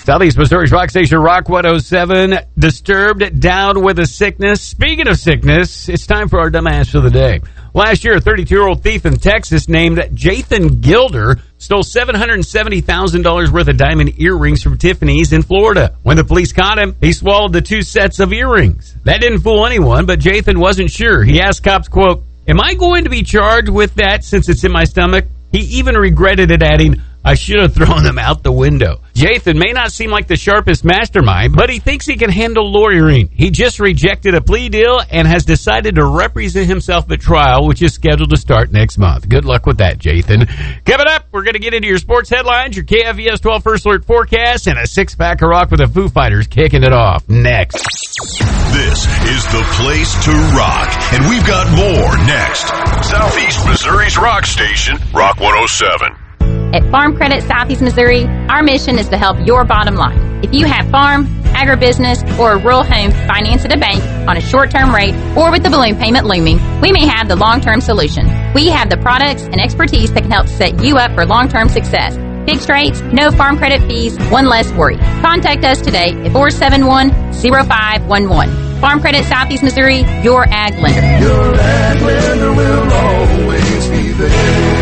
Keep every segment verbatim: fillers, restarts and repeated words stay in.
Southeast Missouri's rock station, Rock one oh seven. Disturbed, down with a sickness. Speaking of sickness, it's time for our dumbass of the day. Last year, a thirty-two-year-old thief in Texas named Jathan Gilder stole seven hundred seventy thousand dollars worth of diamond earrings from Tiffany's in Florida. When the police caught him, he swallowed the two sets of earrings. That didn't fool anyone, but Jathan wasn't sure. He asked cops, quote, "Am I going to be charged with that since it's in my stomach?" He even regretted it, adding, "I should have thrown them out the window." Jathan may not seem like the sharpest mastermind, but he thinks he can handle lawyering. He just rejected a plea deal and has decided to represent himself at trial, which is scheduled to start next month. Good luck with that, Jathan. Coming up, we're going to get into your sports headlines, your K F V S twelve First Alert forecast, and a six-pack of rock with the Foo Fighters kicking it off next. This is the place to rock, and we've got more next. Southeast Missouri's rock station, Rock one oh seven. At Farm Credit Southeast Missouri, our mission is to help your bottom line. If you have farm, agribusiness, or a rural home financed at a bank on a short-term rate or with the balloon payment looming, we may have the long-term solution. We have the products and expertise that can help set you up for long-term success. Fixed rates, no farm credit fees, one less worry. Contact us today at four seven one, zero five one one. Farm Credit Southeast Missouri, your ag lender. Your ag lender will always be there.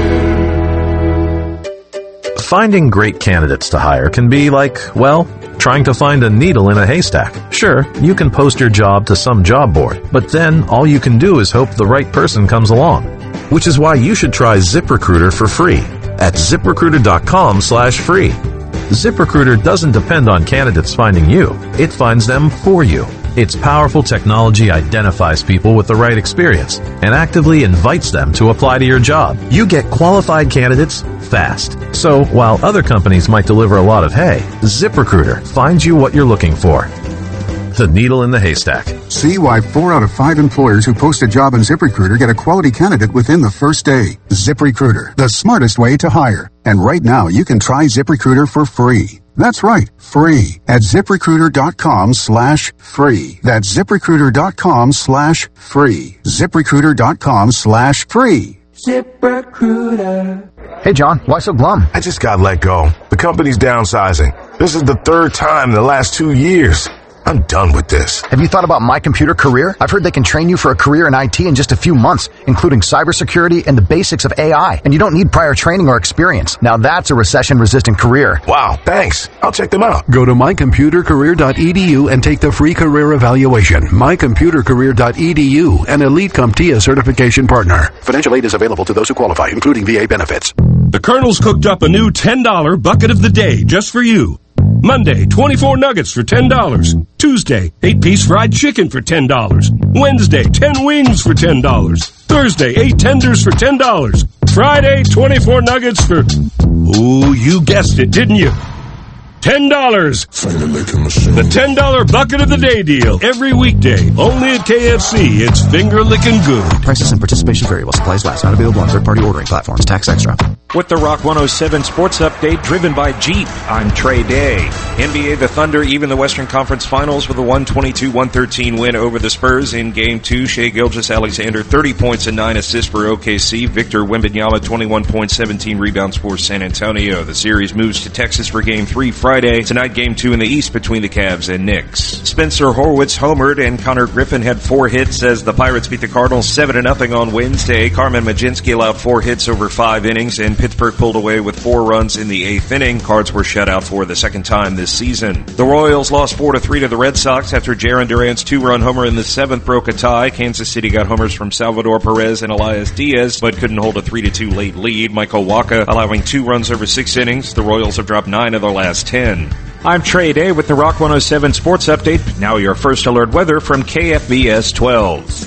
Finding great candidates to hire can be like, well, trying to find a needle in a haystack. Sure, you can post your job to some job board, but then all you can do is hope the right person comes along. Which is why you should try ZipRecruiter for free at ZipRecruiter.com slash free. ZipRecruiter doesn't depend on candidates finding you. It finds them for you. Its powerful technology identifies people with the right experience and actively invites them to apply to your job. You get qualified candidates fast. So while other companies might deliver a lot of hay, ZipRecruiter finds you what you're looking for. The needle in the haystack. See why four out of five employers who post a job in ZipRecruiter get a quality candidate within the first day. ZipRecruiter, the smartest way to hire. And right now, you can try ZipRecruiter for free. That's right, free at ZipRecruiter.com slash free. That's ZipRecruiter.com slash free. ZipRecruiter.com slash free. ZipRecruiter. Hey, John, why so glum? I just got let go. The company's downsizing. This is the third time in the last two years. I'm done with this. Have you thought about My Computer Career? I've heard they can train you for a career in I T in just a few months, including cybersecurity and the basics of A I. And you don't need prior training or experience. Now that's a recession-resistant career. Wow, thanks. I'll check them out. Go to my computer career dot e d u and take the free career evaluation. my computer career dot e d u, an Elite CompTIA certification partner. Financial aid is available to those who qualify, including V A benefits. The Colonel's cooked up a new ten dollar bucket of the day just for you. Monday, twenty-four nuggets for ten dollars. Tuesday, eight-piece fried chicken for ten dollars. Wednesday, ten wings for ten dollars. Thursday, eight tenders for ten dollars. Friday, twenty-four nuggets for... Ooh, you guessed it, didn't you? ten dollars. The ten dollar bucket of the day deal. Every weekday. Only at K F C. It's finger licking good. Prices and participation vary while supplies last. Not available on third-party ordering platforms. Tax extra. With the Rock one oh seven Sports Update driven by Jeep, I'm Trey Day. N B A, the Thunder even the Western Conference Finals with a one twenty-two one thirteen win over the Spurs in Game two. Shai Gilgeous-Alexander, thirty points and nine assists for O K C. Victor Wembanyama, twenty-one points, seventeen rebounds for San Antonio. The series moves to Texas for Game three Friday. Tonight, Game two in the East between the Cavs and Knicks. Spencer Horwitz homered and Connor Griffin had four hits as the Pirates beat the Cardinals seven to nothing on Wednesday. Carmen Majinski allowed four hits over five innings, and Pittsburgh pulled away with four runs in the eighth inning. Cards were shut out for the second time this season. The Royals lost four to three to the Red Sox after Jarren Durant's two-run homer in the seventh broke a tie. Kansas City got homers from Salvador Perez and Elias Diaz, but couldn't hold a three to two late lead. Michael Wacha allowing two runs over six innings. The Royals have dropped nine of their last ten. I'm Trey Day with the Rock one oh seven Sports Update. Now your first alert weather from K F V S twelve.